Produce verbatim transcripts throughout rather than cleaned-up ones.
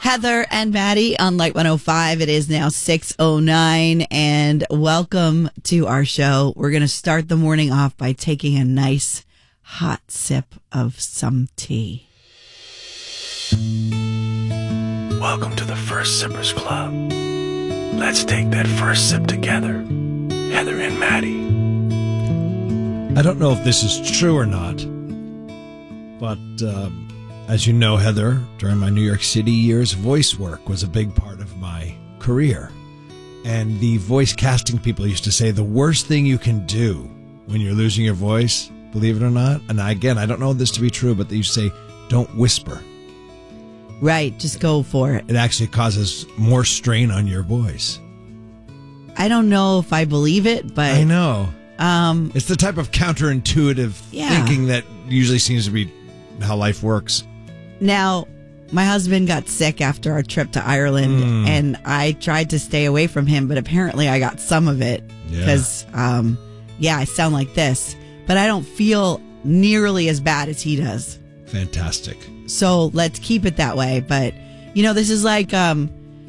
Heather and Maddie on Light one oh five. It is now six oh nine, and welcome to our show. We're going to start the morning off by taking a nice hot sip of some tea. Welcome to the First Sippers Club. Let's take that first sip together. Heather and Maddie. I don't know if this is true or not, but um, as you know, Heather, during my New York City years, voice work was a big part of my career. And the voice casting people used to say the worst thing you can do when you're losing your voice, believe it or not, and again, I don't know this to be true, but they used to say, don't whisper. Right, just go for it. It actually causes more strain on your voice. I don't know if I believe it, but... I know. Um, it's the type of counterintuitive yeah. thinking that usually seems to be how life works. Now, my husband got sick after our trip to Ireland, mm. and I tried to stay away from him, but apparently I got some of it. Because, yeah. Um, yeah, I sound like this, but I don't feel nearly as bad as he does. Fantastic. So let's keep it that way. But, you know, this is like um,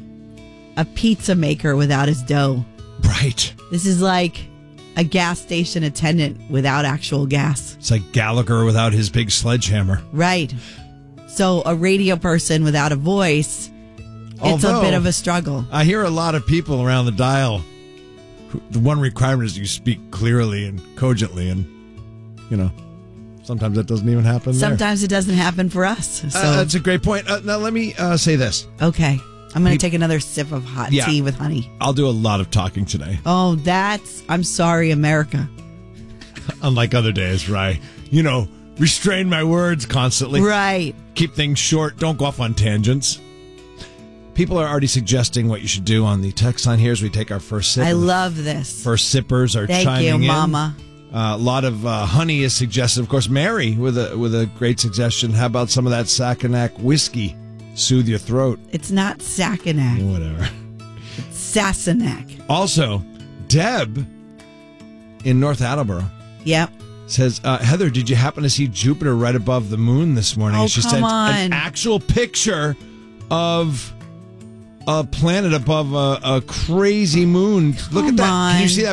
a pizza maker without his dough. Right. This is like a gas station attendant without actual gas. It's like Gallagher without his big sledgehammer. Right. So a radio person without a voice, it's Although, a bit of a struggle. I hear a lot of people around the dial. Who, the one requirement is you speak clearly and cogently, and, you know, sometimes that doesn't even happen there. Sometimes it doesn't happen for us. So. Uh, that's a great point. Uh, now, let me uh, say this. Okay. I'm going to take another sip of hot yeah, tea with honey. I'll do a lot of talking today. Oh, that's... I'm sorry, America. Unlike other days, right? You know, restrain my words constantly. Right. Keep things short. Don't go off on tangents. People are already suggesting what you should do on the text line here as we take our first sip. I love this. First sippers are Thank chiming in. Thank you, Mama. Uh, a lot of uh, honey is suggested. Of course, Mary with a with a great suggestion. How about some of that Sacanac whiskey? Soothe your throat. It's not Sacanac. Whatever. It's Sassenach. Also, Deb in North Attleboro. Yep. Says, uh, Heather, did you happen to see Jupiter right above the moon this morning? Oh, she come sent on. an actual picture of a planet above a, a crazy moon. Come Look at that. on. Can you see that